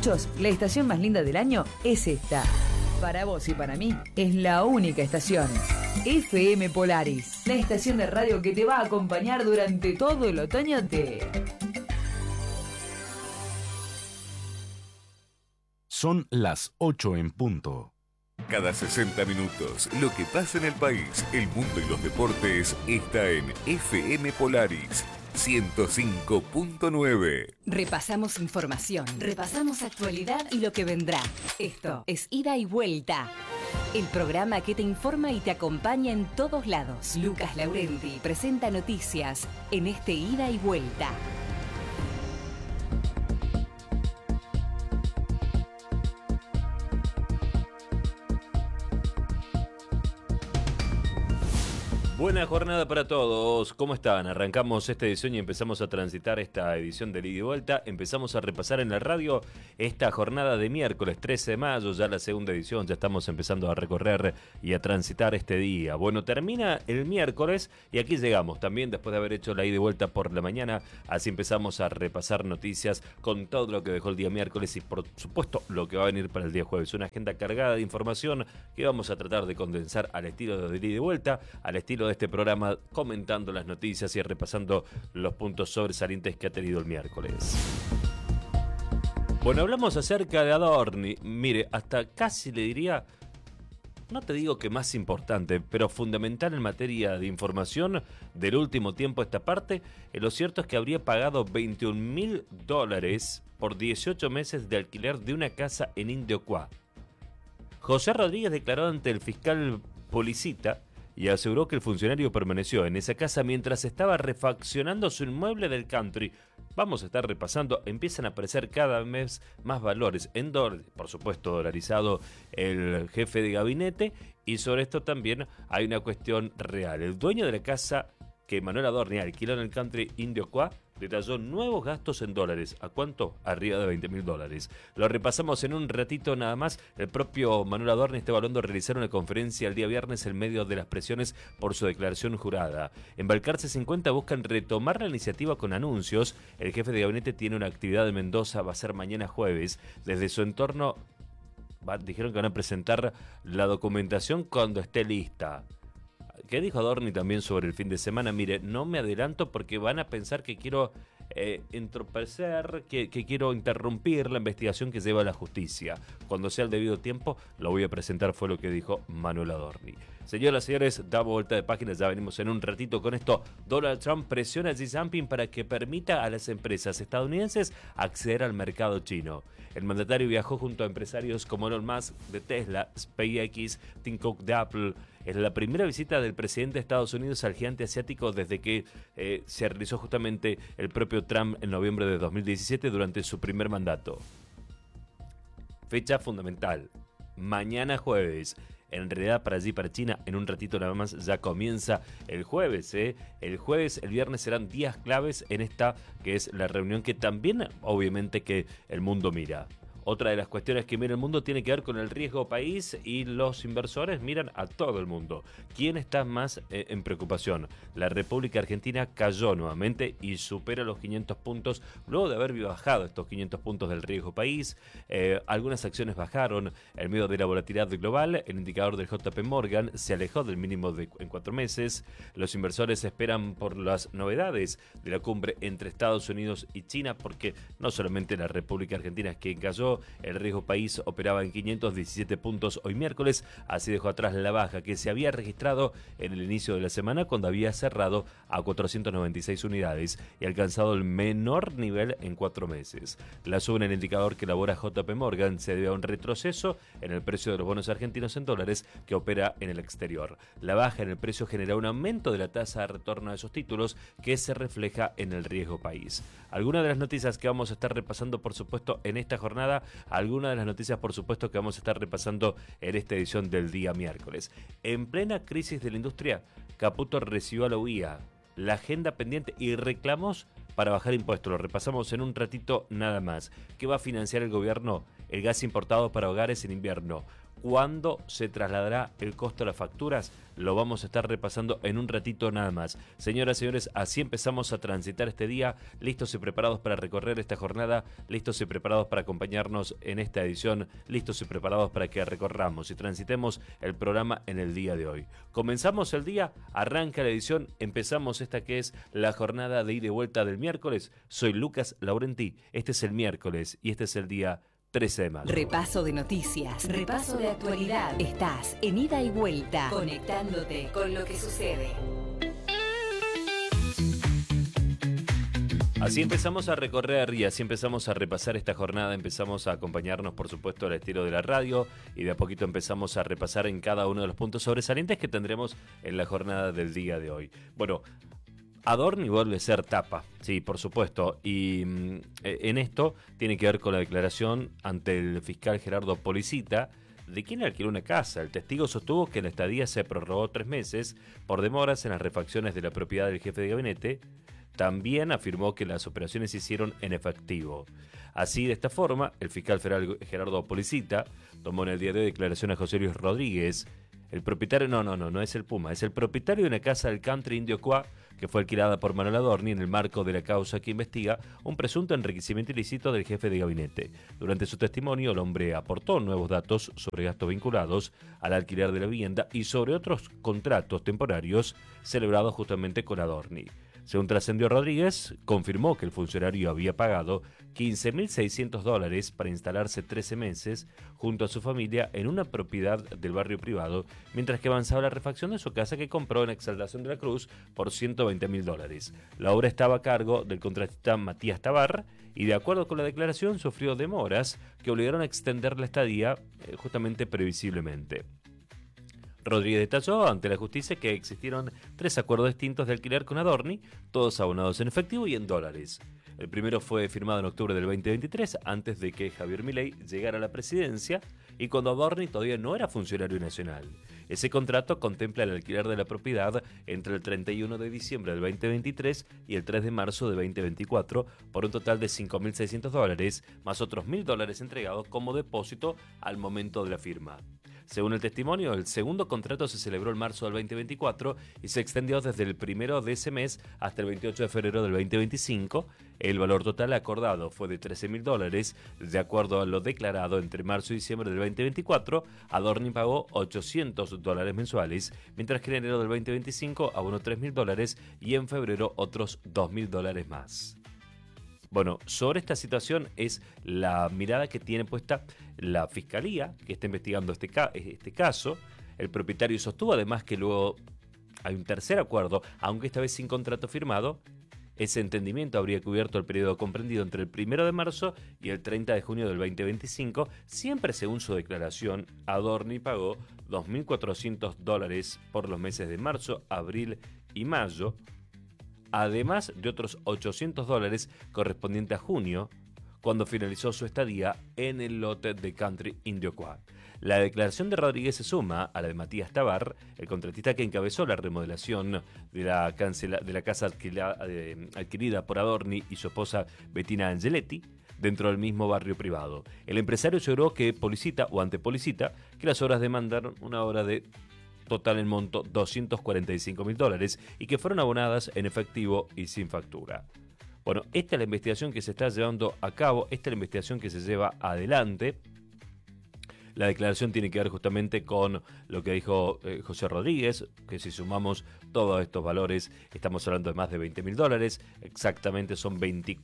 muchos, la estación más linda del año es esta. Para vos y para mí, es la única estación. FM Polaris, la estación de radio que te va a acompañar durante todo el otoño de... Son las 8 en punto. Cada 60 minutos, lo que pasa en el país, el mundo y los deportes está en FM Polaris 105.9. Repasamos información, repasamos actualidad y lo que vendrá. Esto es Ida y Vuelta, el programa que te informa y te acompaña en todos lados. Lucas Laurenti presenta noticias en este Ida y Vuelta. Buena jornada para todos, ¿cómo están? Arrancamos esta edición y empezamos a transitar esta edición de Ida y Vuelta. Empezamos a repasar en la radio esta jornada de miércoles 13 de mayo, ya la segunda edición, ya estamos empezando a recorrer y a transitar este día. Bueno, termina el miércoles y aquí llegamos también después de haber hecho la ida y vuelta por la mañana. Así empezamos a repasar noticias con todo lo que dejó el día miércoles y por supuesto lo que va a venir para el día jueves. Una agenda cargada de información que vamos a tratar de condensar al estilo de ida y vuelta, al estilo de este programa, comentando las noticias y repasando los puntos sobresalientes que ha tenido el miércoles. Bueno, hablamos acerca de Adorni. Mire, hasta casi le diría, no te digo que más importante, pero fundamental en materia de información del último tiempo esta parte. Lo cierto es que habría pagado $21.000 por 18 meses de alquiler de una casa en Indiocuá. José Rodríguez declaró ante el fiscal Policita y aseguró que el funcionario permaneció en esa casa mientras estaba refaccionando su inmueble del country. Vamos a estar repasando, empiezan a aparecer cada vez más valores en dólares, por supuesto dolarizado el jefe de gabinete, y sobre esto también hay una cuestión real. El dueño de la casa que Manuel Adorni alquiló en el country Indiocuá detalló nuevos gastos en dólares. ¿A cuánto? Arriba de $20.000. Lo repasamos en un ratito nada más. El propio Manuel Adorni está evaluando realizar una conferencia el día viernes en medio de las presiones por su declaración jurada. En Balcarce 50 buscan retomar la iniciativa con anuncios. El jefe de gabinete tiene una actividad en Mendoza, va a ser mañana jueves. Desde su entorno dijeron que van a presentar la documentación cuando esté lista. ¿Qué dijo Adorni también sobre el fin de semana? Mire, no me adelanto porque van a pensar que quiero entorpecer, que quiero interrumpir la investigación que lleva la justicia. Cuando sea el debido tiempo, lo voy a presentar, fue lo que dijo Manuel Adorni. Señoras y señores, damos vuelta de página, ya venimos en un ratito con esto. Donald Trump presiona a Xi Jinping para que permita a las empresas estadounidenses acceder al mercado chino. El mandatario viajó junto a empresarios como Elon Musk de Tesla, SpaceX, Tim Cook de Apple. Es la primera visita del presidente de Estados Unidos al gigante asiático desde que se realizó justamente el propio Trump en noviembre de 2017 durante su primer mandato. Fecha fundamental. Mañana jueves. En realidad para allí, para China, en un ratito nada más ya comienza el jueves. El jueves, el viernes serán días claves en esta que es la reunión que también obviamente que el mundo mira. Otra de las cuestiones que mira el mundo tiene que ver con el riesgo país y los inversores miran a todo el mundo. ¿Quién está más en preocupación? La República Argentina cayó nuevamente y supera los 500 puntos luego de haber bajado estos 500 puntos del riesgo país. Algunas acciones bajaron en medio de la volatilidad global. El indicador del JP Morgan se alejó del mínimo en 4 meses. Los inversores esperan por las novedades de la cumbre entre Estados Unidos y China, porque no solamente la República Argentina es quien cayó. El riesgo país operaba en 517 puntos hoy miércoles, así dejó atrás la baja que se había registrado en el inicio de la semana cuando había cerrado a 496 unidades y alcanzado el menor nivel en 4 meses. La suba en el indicador que elabora JP Morgan se debe a un retroceso en el precio de los bonos argentinos en dólares que opera en el exterior. La baja en el precio genera un aumento de la tasa de retorno de esos títulos que se refleja en el riesgo país. Algunas de las noticias que vamos a estar repasando por supuesto en esta jornada, algunas de las noticias por supuesto que vamos a estar repasando en esta edición del día miércoles. En plena crisis de la industria, Caputo recibió a la UIA la agenda pendiente y reclamos para bajar impuestos. Lo repasamos en un ratito nada más. ¿Qué va a financiar el gobierno? El gas importado para hogares en invierno. ¿Cuándo se trasladará el costo de las facturas? Lo vamos a estar repasando en un ratito nada más. Señoras y señores, así empezamos a transitar este día, listos y preparados para recorrer esta jornada, listos y preparados para acompañarnos en esta edición, listos y preparados para que recorramos y transitemos el programa en el día de hoy. Comenzamos el día, arranca la edición, empezamos esta que es la jornada de ida y vuelta del miércoles. Soy Lucas Laurenti, este es el miércoles y este es el día 13 de mayo. Repaso de noticias, repaso de actualidad. Estás en ida y vuelta, conectándote con lo que sucede. Así empezamos a recorrer y así empezamos a repasar esta jornada, empezamos a acompañarnos por supuesto al estilo de la radio y de a poquito empezamos a repasar en cada uno de los puntos sobresalientes que tendremos en la jornada del día de hoy. Bueno, Adorni vuelve a ser tapa, sí, por supuesto, y en esto tiene que ver con la declaración ante el fiscal Gerardo Policita de quien alquiló una casa. El testigo sostuvo que la estadía se prorrogó 3 meses por demoras en las refacciones de la propiedad del jefe de gabinete. También afirmó que las operaciones se hicieron en efectivo. Así, de esta forma, el fiscal federal Gerardo Policita tomó en el día de hoy declaración a José Luis Rodríguez, el propietario, no es el Puma, es el propietario de una casa del country Indio Cuá que fue alquilada por Manuel Adorni en el marco de la causa que investiga un presunto enriquecimiento ilícito del jefe de gabinete. Durante su testimonio, el hombre aportó nuevos datos sobre gastos vinculados al alquiler de la vivienda y sobre otros contratos temporarios celebrados justamente con Adorni. Según trascendió Rodríguez, confirmó que el funcionario había pagado $15.600 para instalarse 13 meses junto a su familia en una propiedad del barrio privado, mientras que avanzaba la refacción de su casa que compró en Exaltación de la Cruz por $120.000. La obra estaba a cargo del contratista Matías Tabar y, de acuerdo con la declaración, sufrió demoras que obligaron a extender la estadía justamente previsiblemente. Rodríguez detalló ante la justicia que existieron 3 acuerdos distintos de alquiler con Adorni, todos abonados en efectivo y en dólares. El primero fue firmado en octubre del 2023, antes de que Javier Milei llegara a la presidencia y cuando Adorni todavía no era funcionario nacional. Ese contrato contempla el alquiler de la propiedad entre el 31 de diciembre del 2023 y el 3 de marzo de 2024 por un total de $5.600, más otros $1.000 entregados como depósito al momento de la firma. Según el testimonio, el segundo contrato se celebró en marzo del 2024 y se extendió desde el 1 de ese mes hasta el 28 de febrero del 2025. El valor total acordado fue de $13.000. De acuerdo a lo declarado entre marzo y diciembre del 2024, Adorni pagó $800 mensuales, mientras que en enero del 2025 abonó $3.000 y en febrero otros $2.000 más. Bueno, sobre esta situación es la mirada que tiene puesta la Fiscalía, que está investigando este caso. El propietario sostuvo además que luego hay un tercer acuerdo, aunque esta vez sin contrato firmado. Ese entendimiento habría cubierto el periodo comprendido entre el 1 de marzo y el 30 de junio del 2025. Siempre según su declaración, Adorni pagó $2.400 por los meses de marzo, abril y mayo, además de otros $800 correspondiente a junio, cuando finalizó su estadía en el lote de Country Indio Cuá. La declaración de Rodríguez se suma a la de Matías Tabar, el contratista que encabezó la remodelación de la casa adquirida por Adorni y su esposa Bettina Angeletti, dentro del mismo barrio privado. El empresario aseguró que ante Policita, que las obras demandaron una obra de total en monto $245.000 y que fueron abonadas en efectivo y sin factura. Bueno, esta es la investigación que se está llevando a cabo, esta es la investigación que se lleva adelante. La declaración tiene que ver justamente con lo que dijo José Rodríguez, que si sumamos todos estos valores, estamos hablando de más de $20.000, exactamente son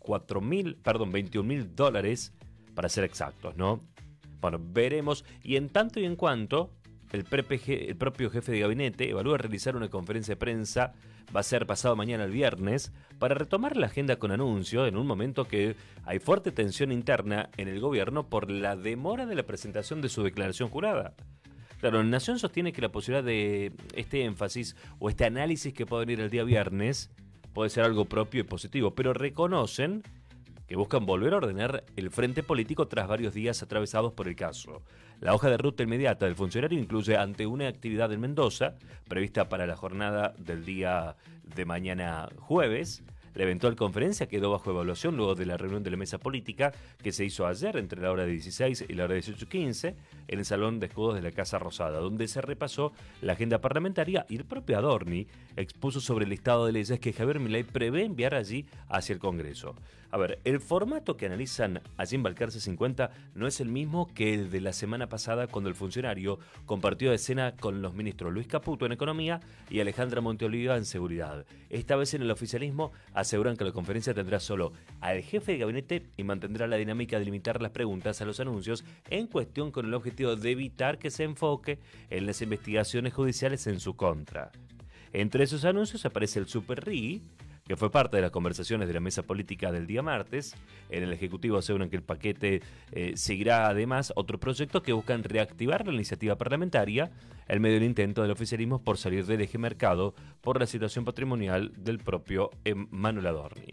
$21.000 para ser exactos, ¿no? Bueno, veremos, y en tanto y en cuanto el propio jefe de gabinete evalúa realizar una conferencia de prensa, va a ser pasado mañana el viernes, para retomar la agenda con anuncio en un momento que hay fuerte tensión interna en el gobierno por la demora de la presentación de su declaración jurada. Claro, Nación sostiene que la posibilidad de este énfasis o este análisis que puede venir el día viernes puede ser algo propio y positivo, pero reconocen que buscan volver a ordenar el frente político tras varios días atravesados por el caso. La hoja de ruta inmediata del funcionario incluye, ante una actividad en Mendoza, prevista para la jornada del día de mañana jueves, La eventual conferencia quedó bajo evaluación luego de la reunión de la mesa política que se hizo ayer entre la hora 16 y la hora 18:15 en el Salón de Escudos de la Casa Rosada, donde se repasó la agenda parlamentaria y el propio Adorni expuso sobre el listado de leyes que Javier Milei prevé enviar allí hacia el Congreso. A ver, el formato que analizan allí en Balcarce 50 no es el mismo que el de la semana pasada, cuando el funcionario compartió escena con los ministros Luis Caputo en Economía y Alejandra Monteoliva en Seguridad. Esta vez en el oficialismo aseguran que la conferencia tendrá solo al jefe de gabinete y mantendrá la dinámica de limitar las preguntas a los anuncios en cuestión, con el objetivo de evitar que se enfoque en las investigaciones judiciales en su contra. Entre esos anuncios aparece el Super RI, que fue parte de las conversaciones de la mesa política del día martes. En el Ejecutivo aseguran que el paquete seguirá además otros proyectos que buscan reactivar la iniciativa parlamentaria en medio del intento del oficialismo por salir del eje mercado por la situación patrimonial del propio Manuel Adorni.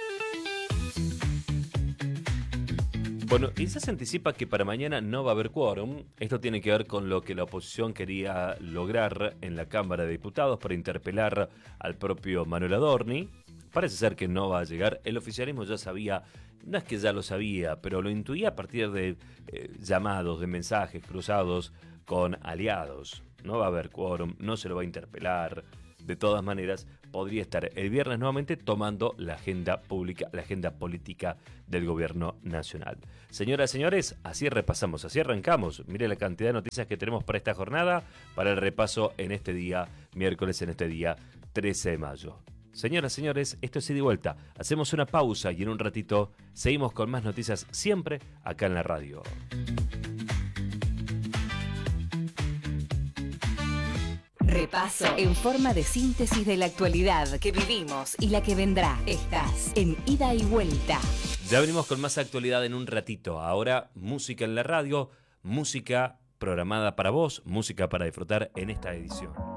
Bueno, y ya se anticipa que para mañana no va a haber quórum. Esto tiene que ver con lo que la oposición quería lograr en la Cámara de Diputados para interpelar al propio Manuel Adorni. Parece ser que no va a llegar. El oficialismo ya sabía, no es que ya lo sabía, pero lo intuía a partir de llamados, de mensajes cruzados con aliados. No va a haber quórum, no se lo va a interpelar. De todas maneras, podría estar el viernes nuevamente tomando la agenda pública, la agenda política del gobierno nacional. Señoras y señores, así repasamos, así arrancamos. Mire la cantidad de noticias que tenemos para esta jornada, para el repaso en este día, miércoles, en este día 13 de mayo. Señoras y señores, esto es Ida y Vuelta. Hacemos una pausa y en un ratito seguimos con más noticias, siempre acá en la radio. Repaso en forma de síntesis de la actualidad que vivimos y la que vendrá. Estás en Ida y Vuelta. Ya venimos con más actualidad en un ratito. Ahora, música en la radio, música programada para vos, música para disfrutar en esta edición.